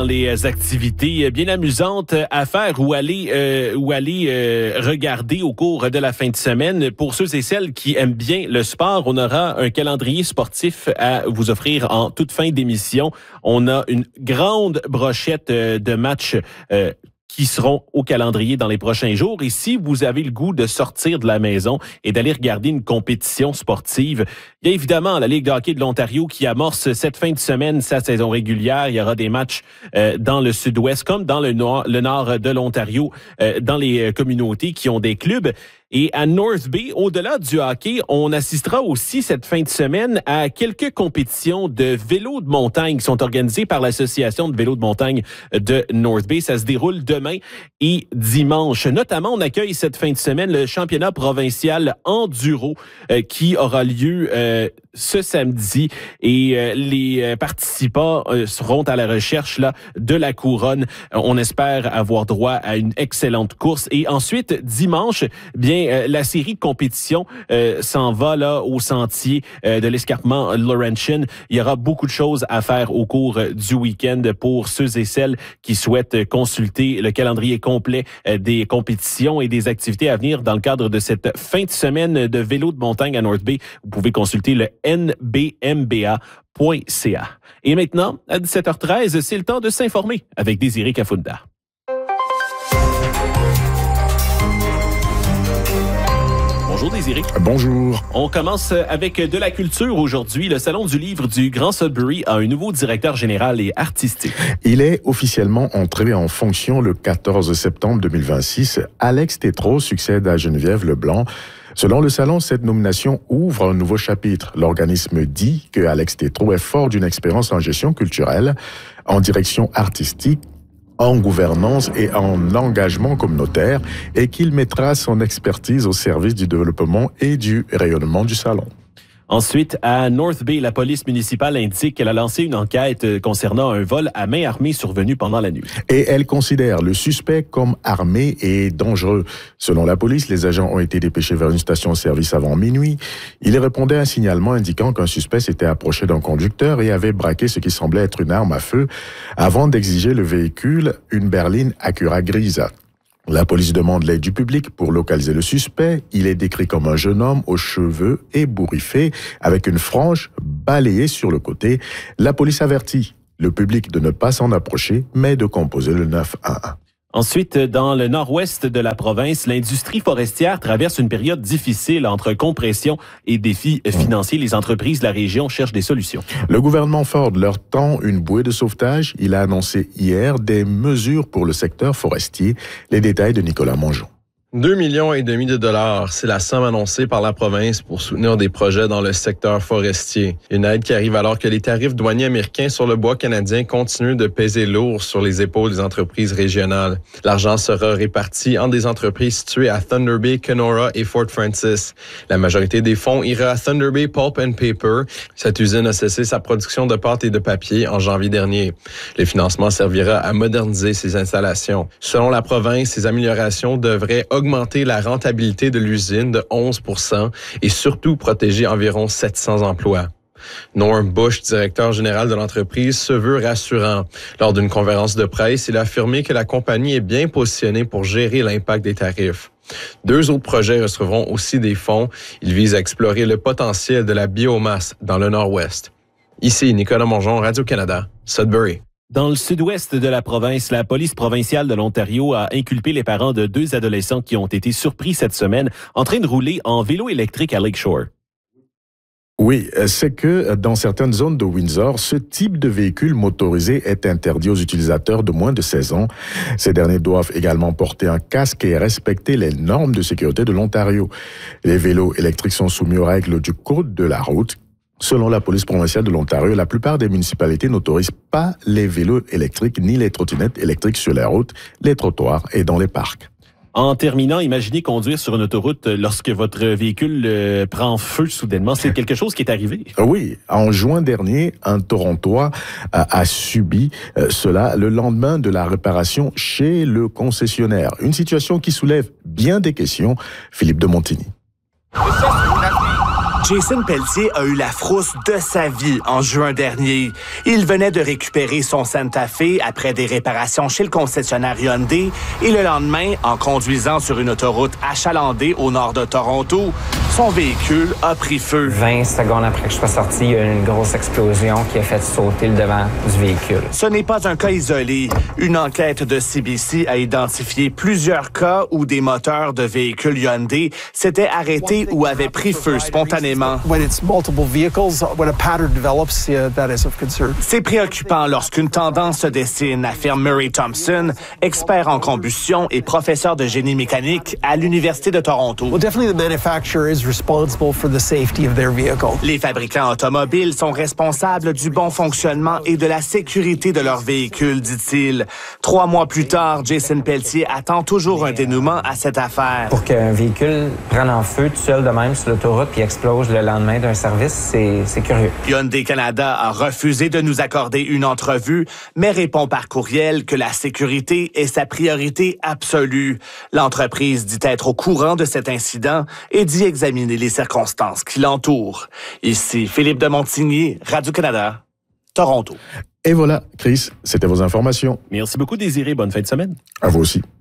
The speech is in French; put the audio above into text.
les activités bien amusantes à faire ou aller regarder au cours de la fin de semaine. Pour ceux et celles qui aiment bien le sport, on aura un calendrier sportif à vous offrir en toute fin d'émission. On a une grande brochette de matchs qui seront au calendrier dans les prochains jours. Et si vous avez le goût de sortir de la maison et d'aller regarder une compétition sportive, il y a évidemment la Ligue de hockey de l'Ontario qui amorce cette fin de semaine sa saison régulière. Il y aura des matchs dans le sud-ouest comme dans le nord de l'Ontario, dans les communautés qui ont des clubs. Et à North Bay, au-delà du hockey, on assistera aussi cette fin de semaine à quelques compétitions de vélo de montagne qui sont organisées par l'Association de vélo de montagne de North Bay. Ça se déroule demain et dimanche. Notamment, on accueille cette fin de semaine le championnat provincial enduro qui aura lieu ce samedi. Et les participants seront à la recherche là de la couronne. On espère avoir droit à une excellente course. Et ensuite, dimanche, bien la série de compétitions s'en va là au sentier de l'escarpement Laurentian. Il y aura beaucoup de choses à faire au cours du week-end pour ceux et celles qui souhaitent consulter le calendrier complet des compétitions et des activités à venir dans le cadre de cette fin de semaine de vélo de montagne à North Bay. Vous pouvez consulter le nbmba.ca. Et maintenant, à 17h13, c'est le temps de s'informer avec Désiré Kafunda. Bonjour Désiré. Bonjour. On commence avec de la culture aujourd'hui. Le Salon du livre du Grand Sudbury a un nouveau directeur général et artistique. Il est officiellement entré en fonction le 14 septembre 2026. Alex Tétrault succède à Geneviève Leblanc. Selon le Salon, cette nomination ouvre un nouveau chapitre. L'organisme dit que Alex Tétrault est fort d'une expérience en gestion culturelle, en direction artistique, en gouvernance et en engagement communautaire et qu'il mettra son expertise au service du développement et du rayonnement du salon. Ensuite, à North Bay, la police municipale indique qu'elle a lancé une enquête concernant un vol à main armée survenu pendant la nuit. Et elle considère le suspect comme armé et dangereux. Selon la police, les agents ont été dépêchés vers une station-service avant minuit. Il répondait à un signalement indiquant qu'un suspect s'était approché d'un conducteur et avait braqué ce qui semblait être une arme à feu avant d'exiger le véhicule, une berline Acura grise. La police demande l'aide du public pour localiser le suspect. Il est décrit comme un jeune homme aux cheveux ébouriffés avec une frange balayée sur le côté. La police avertit le public de ne pas s'en approcher, mais de composer le 911. Ensuite, dans le nord-ouest de la province, l'industrie forestière traverse une période difficile entre compression et défis financiers. Les entreprises de la région cherchent des solutions. Le gouvernement Ford leur tend une bouée de sauvetage. Il a annoncé hier des mesures pour le secteur forestier. Les détails de Nicolas Mongeon. 2,5 millions de dollars, c'est la somme annoncée par la province pour soutenir des projets dans le secteur forestier. Une aide qui arrive alors que les tarifs douaniers américains sur le bois canadien continuent de peser lourd sur les épaules des entreprises régionales. L'argent sera réparti entre des entreprises situées à Thunder Bay, Kenora et Fort Francis. La majorité des fonds ira à Thunder Bay Pulp and Paper. Cette usine a cessé sa production de pâte et de papier en janvier dernier. Le financement servira à moderniser ces installations. Selon la province, ces améliorations devraient augmenter la rentabilité de l'usine de 11% et surtout protéger environ 700 emplois. Norm Bush, directeur général de l'entreprise, se veut rassurant. Lors d'une conférence de presse, il a affirmé que la compagnie est bien positionnée pour gérer l'impact des tarifs. 2 autres projets recevront aussi des fonds. Ils visent à explorer le potentiel de la biomasse dans le Nord-Ouest. Ici, Nicolas Mongeon, Radio-Canada, Sudbury. Dans le sud-ouest de la province, la police provinciale de l'Ontario a inculpé les parents de 2 adolescents qui ont été surpris cette semaine en train de rouler en vélo électrique à Lakeshore. Oui, c'est que dans certaines zones de Windsor, ce type de véhicule motorisé est interdit aux utilisateurs de moins de 16 ans. Ces derniers doivent également porter un casque et respecter les normes de sécurité de l'Ontario. Les vélos électriques sont soumis aux règles du Code de la route. Selon la police provinciale de l'Ontario, la plupart des municipalités n'autorisent pas les vélos électriques ni les trottinettes électriques sur les routes, les trottoirs et dans les parcs. En terminant, imaginez conduire sur une autoroute lorsque votre véhicule prend feu soudainement. C'est quelque chose qui est arrivé. Oui, en juin dernier, un Torontois a subi cela le lendemain de la réparation chez le concessionnaire. Une situation qui soulève bien des questions. Philippe de Montigny. Jason Pelletier a eu la frousse de sa vie en juin dernier. Il venait de récupérer son Santa Fe après des réparations chez le concessionnaire Hyundai et le lendemain, en conduisant sur une autoroute achalandée au nord de Toronto, son véhicule a pris feu. 20 secondes après que je sois sorti, il y a eu une grosse explosion qui a fait sauter le devant du véhicule. Ce n'est pas un cas isolé. Une enquête de CBC a identifié plusieurs cas où des moteurs de véhicules Hyundai s'étaient arrêtés ou avaient pris feu spontanément. C'est préoccupant lorsqu'une tendance se dessine, affirme Murray Thompson, expert en combustion et professeur de génie mécanique à l'Université de Toronto. Les fabricants automobiles sont responsables du bon fonctionnement et de la sécurité de leurs véhicules, dit-il. 3 mois plus tard, Jason Pelletier attend toujours un dénouement à cette affaire. Pour qu'un véhicule prenne en feu tout seul de même sur l'autoroute puis explose le lendemain d'un service, c'est curieux. Hyundai Canada a refusé de nous accorder une entrevue, mais répond par courriel que la sécurité est sa priorité absolue. L'entreprise dit être au courant de cet incident et dit examiner les circonstances qui l'entourent. Ici Philippe de Montigny, Radio-Canada, Toronto. Et voilà, Chris, c'était vos informations. Merci beaucoup, Désiré. Bonne fin de semaine. À vous aussi.